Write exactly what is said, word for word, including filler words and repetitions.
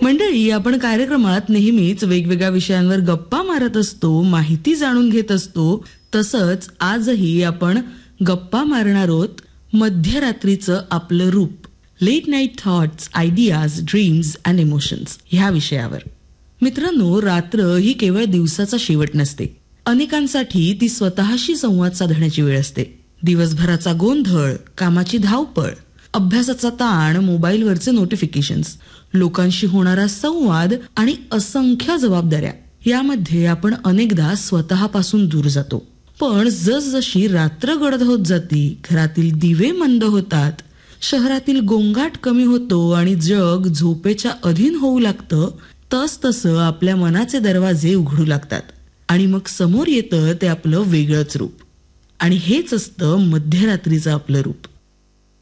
मंडळी, आपण कार्यक्रमात नेहमीच वेगवेगळ्या विषयांवर गप्पा मारत असतो, माहिती जाणून घेत असतो. तसंच आजही आपण गप्पा मारणार आहोत मध्यरात्रीचं आपलं रूप, late night thoughts, ideas, dreams and emotions ह्या विषयावर. मित्रांनो, रात्र ही केवळ दिवसाचा शेवट नसते. अनेकांसाठी ती स्वतःशी संवाद साधण्याची वेळ असते. दिवसभराचा गोंधळ, कामाची धावपळ, अभ्यासाचा ताण, मोबाईलवरचे नोटिफिकेशन्स, लोकांशी होणारा संवाद आणि असंख्य जबाबदाऱ्या यामध्ये आपण अनेकदा स्वतःपासून दूर जातो. पण जसजशी रात्र गडद होत जाती, घरातील दिवे मंद होतात, शहरातील गोंगाट कमी होतो आणि जग झोपेच्या अधीन होऊ लागतं, तस तसं आपल्या मनाचे दरवाजे उघडू लागतात आणि मग समोर येतं ते आपलं वेगळंच रूप. आणि हेच असतं मध्यरात्रीचं आपलं रूप.